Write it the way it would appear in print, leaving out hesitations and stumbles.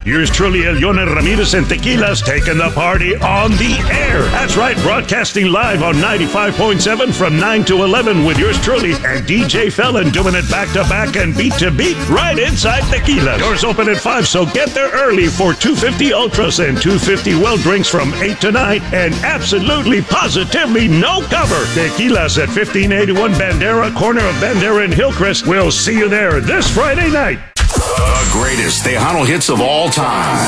Yours truly, Elione Ramirez and Tequilas, taking the party on the air. That's right, broadcasting live on 95.7 from 9 to 11 with yours truly and DJ Felon doing it back to back and beat to beat right inside Tequila. Doors open at 5, so get there early for 250 Ultras and 250 well drinks from 8 to 9 and absolutely positively no cover. Tequilas at 1581 Bandera, corner of Bandera and Hillcrest. We'll see you there this Friday night. The greatest Tejano hits of all time.